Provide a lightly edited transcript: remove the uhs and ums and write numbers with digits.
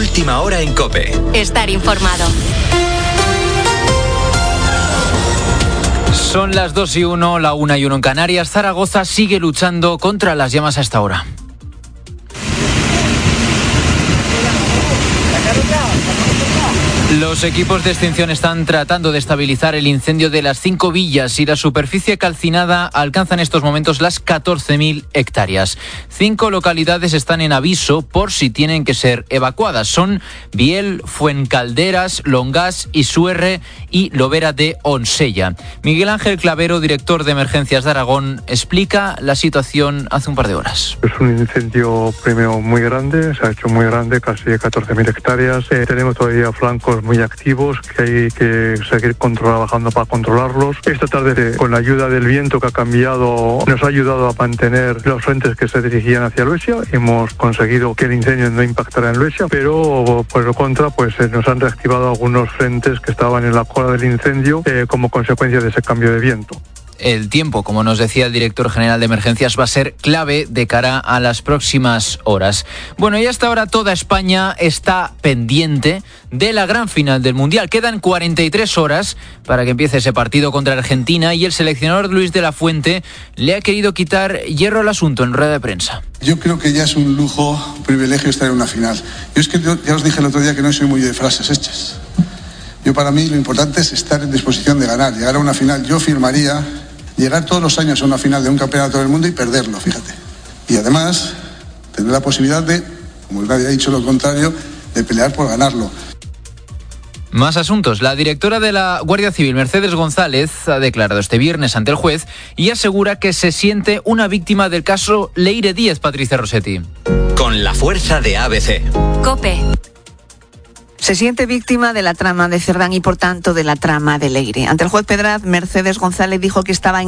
Última hora en COPE. Estar informado. Son las 2:01, la 1:01 en Canarias. Zaragoza sigue luchando contra las llamas a esta hora. Los equipos de extinción están tratando de estabilizar el incendio de las 5 villas y la superficie calcinada alcanza en estos momentos las 14.000 hectáreas. 5 localidades están en aviso por si tienen que ser evacuadas. Son Biel, Fuencalderas, Longás, Isuerre y Lobera de Onsella. Miguel Ángel Clavero, director de Emergencias de Aragón, explica la situación hace un par de horas. Es un incendio primero muy grande, se ha hecho muy grande, casi 14.000 hectáreas. Tenemos todavía flancos muy activos que hay que seguir trabajando para controlarlos. Esta tarde, con la ayuda del viento que ha cambiado, nos ha ayudado a mantener los frentes que se dirigían hacia Luesia. Hemos conseguido que el incendio no impactara en Luesia, pero por lo contra, nos han reactivado algunos frentes que estaban en la cola del incendio como consecuencia de ese cambio de viento. El tiempo, como nos decía el director general de Emergencias, va a ser clave de cara a las próximas horas. Bueno, y hasta ahora toda España está pendiente de la gran final del Mundial. Quedan 43 horas para que empiece ese partido contra Argentina y el seleccionador Luis de la Fuente le ha querido quitar hierro al asunto en rueda de prensa. Yo creo que ya es un lujo, un privilegio estar en una final. Yo es que ya os dije el otro día que no soy muy de frases hechas. Para mí lo importante es estar en disposición de ganar, llegar a una final. Yo firmaría llegar todos los años a una final de un campeonato del mundo y perderlo, fíjate. Y además, tener la posibilidad de, como nadie ha dicho lo contrario, de pelear por ganarlo. Más asuntos. La directora de la Guardia Civil, Mercedes González, ha declarado este viernes ante el juez y asegura que se siente una víctima del caso Leire Díez, Patricia Rossetti. Con la fuerza de ABC. COPE. Se siente víctima de la trama de Cerdán y, por tanto, de la trama de Leire. Ante el juez Pedraz, Mercedes González dijo que estaba